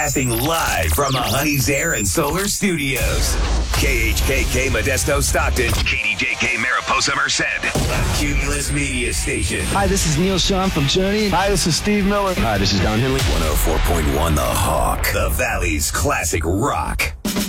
Broadcasting live from the Honey's Air and Solar Studios. KHKK Modesto Stockton. KDJK Mariposa Merced. A Cumulus Media Station. Hi, this is Neil Sean from Journey. Hi, this is Steve Miller. Hi, this is Don Henley. 104.1 The Hawk. The Valley's classic rock.